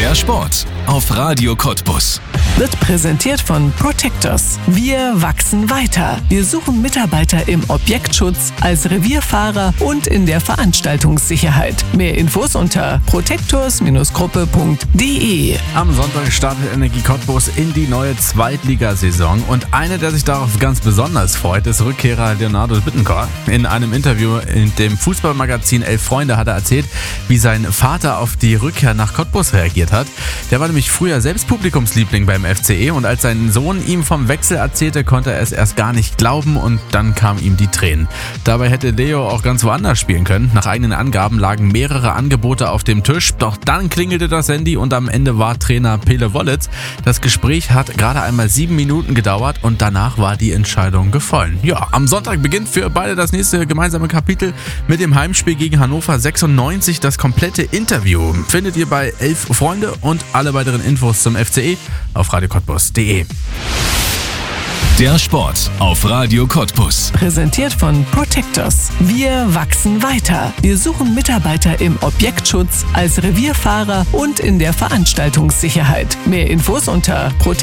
Der Sport auf Radio Cottbus wird präsentiert von Protectors. Wir wachsen weiter. Wir suchen Mitarbeiter im Objektschutz, als Revierfahrer und in der Veranstaltungssicherheit. Mehr Infos unter protectors-gruppe.de. Am Sonntag startet Energie Cottbus in die neue Zweitligasaison und einer, der sich darauf ganz besonders freut, ist Rückkehrer Leonardo Bittencourt. In einem Interview in dem Fußballmagazin Elf Freunde hat er erzählt, wie sein Vater auf die Rückkehr nach Cottbus reagiert hat. Der war nämlich früher selbst Publikumsliebling beim FCE und als sein Sohn ihm vom Wechsel erzählte, konnte er es erst gar nicht glauben und dann kamen ihm die Tränen. Dabei hätte Leo auch ganz woanders spielen können. Nach eigenen Angaben lagen mehrere Angebote auf dem Tisch, doch dann klingelte das Handy und am Ende war Trainer Pele Wollitz. Das Gespräch hat gerade einmal 7 Minuten gedauert und danach war die Entscheidung gefallen. Ja, am Sonntag beginnt für beide das nächste gemeinsame Kapitel mit dem Heimspiel gegen Hannover 96. Das komplette Interview findet ihr bei Elf Freunde und alle weiteren Infos zum FCE auf radiocottbus.de. Der Sport auf Radio Cottbus. Präsentiert von Protectors. Wir wachsen weiter. Wir suchen Mitarbeiter im Objektschutz, als Revierfahrer und in der Veranstaltungssicherheit. Mehr Infos unter